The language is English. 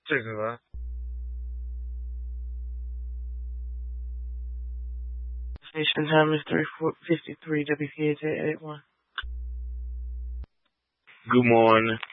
Station time is 3:53 WPAJ 81. Good morning.